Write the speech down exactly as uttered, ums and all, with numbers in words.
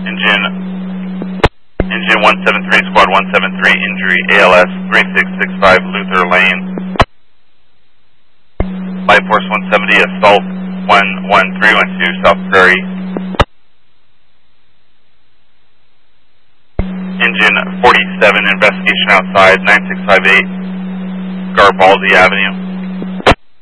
Engine, engine one seven three, squad one seven three, injury A L S three six six five Luther Lane. Light Force one seventy, assault one one three one two, South Prairie. Engine forty-seven, investigation outside, nine six five eight, Garibaldi Avenue.